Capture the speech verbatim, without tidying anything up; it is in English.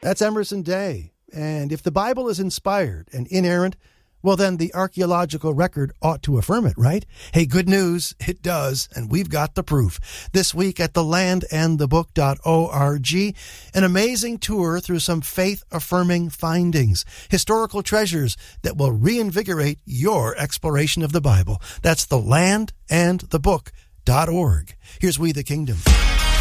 That's Emerson Day. And if the Bible is inspired and inerrant, well, then the archaeological record ought to affirm it, right? Hey, good news, it does, and we've got the proof. This week at the land and the book dot org, an amazing tour through some faith-affirming findings, historical treasures that will reinvigorate your exploration of the Bible. That's the land and the book dot org. Here's We the Kingdom.